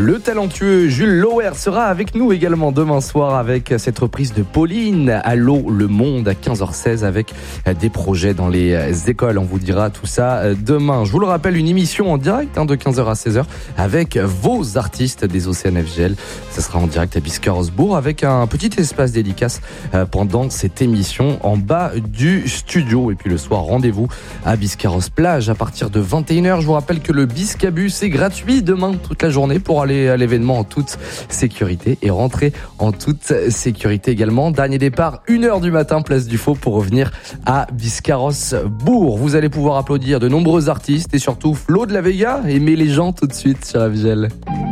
Le talentueux Jules Lower sera avec nous également demain soir avec cette reprise de Pauline. Allô le monde à 15h16 avec des projets dans les écoles. On vous dira tout ça demain. Je vous le rappelle, une émission en direct de 15h à 16h avec vos artistes des OCNFGL. Ça sera en direct à Biscarrosse-Bourg avec un petit espace dédicace pendant cette émission en bas du studio. Et puis le soir, rendez-vous à Biscarrosse-Plage à partir de 21h. Je vous rappelle que le Biscabus est gratuit demain toute la journée pour aller à l'événement en toute sécurité et rentrer en toute sécurité également. Dernier départ, 1h du matin, place du Faux pour revenir à Biscarrosse-Bourg. Vous allez pouvoir applaudir de nombreux artistes et surtout Flo de la Vega. Aimez les gens tout de suite sur FGL.